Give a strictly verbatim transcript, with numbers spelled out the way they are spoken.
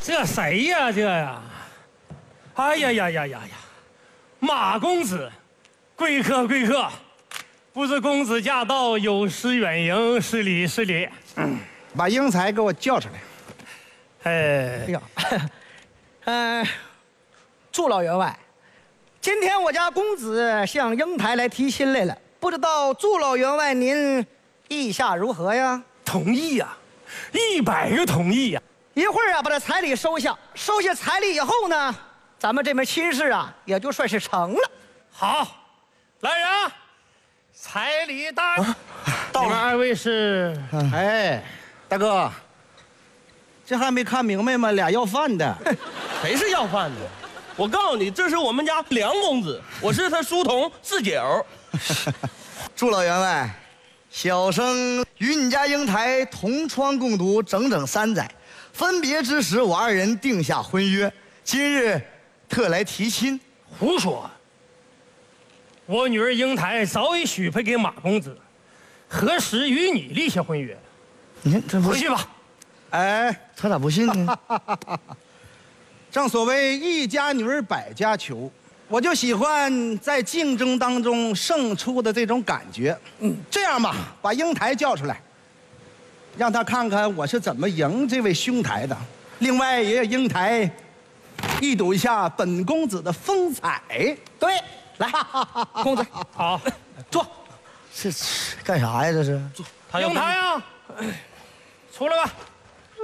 这谁呀？这呀？哎呀呀呀呀呀！马公子，贵客贵客，不知公子驾到，有失远迎，失礼失礼。 嗯，把英才给我叫出来。 哎哎呀，嗯、呃，祝老员外，今天我家公子向英台来提亲来了，不知道祝老员外您意下如何呀？ 同意呀、啊，一百个同意呀、 啊！一会儿啊，把这彩礼收下，收下彩礼以后呢，咱们这门亲事啊，也就算是成了。 好，来人，彩礼到。啊、 到了。 你们二位是？ 哎，大哥，这还没看明白吗？俩要饭的。 谁是要饭的？我告诉你，这是我们家梁公子，我是他书童四九。 祝老员外，小生与你家英台同窗共读整整三载。分别之时，我二人定下婚约，今日特来提亲。 胡说！我女儿英台早已许配给马公子，何时与你立下婚约？ 你看这回去吧。 哎，他咋不信呢？ 正所谓一家女儿百家求，我就喜欢在竞争当中胜出的这种感觉。嗯，这样吧，把英台叫出来。让他看看我是怎么赢这位兄台的，另外也让英台一睹一下本公子的风采。 对，来，公子， 好， 坐。 这干啥呀？这是？ 英台啊，出来吧。